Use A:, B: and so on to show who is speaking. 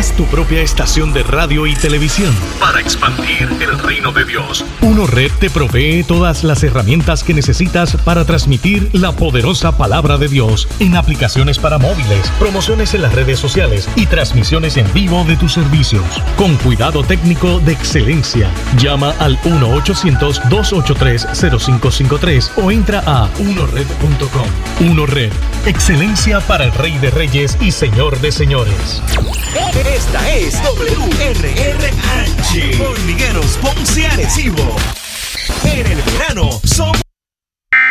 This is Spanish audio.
A: Haz tu propia estación de radio y televisión para expandir el reino de Dios. UnoRed te provee todas las herramientas que necesitas para transmitir la poderosa palabra de Dios en aplicaciones para móviles, promociones en las redes sociales y transmisiones en vivo de tus servicios. Con cuidado técnico de excelencia. Llama al 1-800-283-0553 o entra a unored.com. UnoRed, excelencia para el Rey de Reyes y Señor de Señores.
B: Esta es WRRH, Hormigueros Ponce Arecibo. En el verano somos